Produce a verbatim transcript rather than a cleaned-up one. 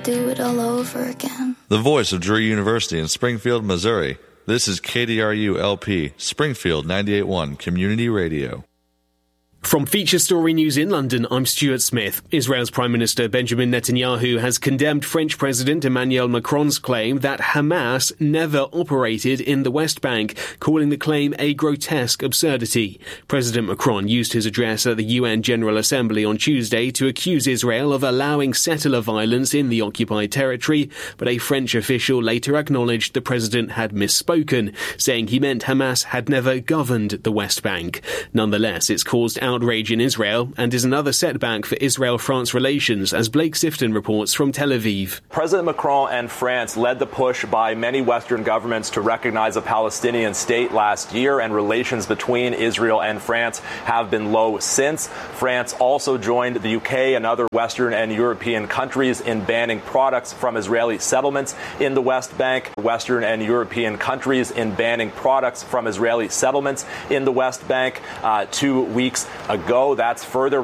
do it all over again. The voice of Drury University in Springfield, Missouri. This is K D R U L P, Springfield ninety-eight point one Community Radio. From Feature Story News in London, I'm Stuart Smith. Israel's Prime Minister Benjamin Netanyahu has condemned French President Emmanuel Macron's claim that Hamas never operated in the West Bank, calling the claim a grotesque absurdity. President Macron used his address at the U N General Assembly on Tuesday to accuse Israel of allowing settler violence in the occupied territory, but a French official later acknowledged the president had misspoken, saying he meant Hamas had never governed the West Bank. Nonetheless, it's caused outrage in Israel and is another setback for Israel-France relations, as Blake Sifton reports from Tel Aviv. President Macron and France led the push by many Western governments to recognize a Palestinian state last year, and relations between Israel and France have been low since. France also joined the U K and other Western and European countries in banning products from Israeli settlements in the West Bank. Western and European countries in banning products from Israeli settlements in the West Bank uh, two weeks ago. That's further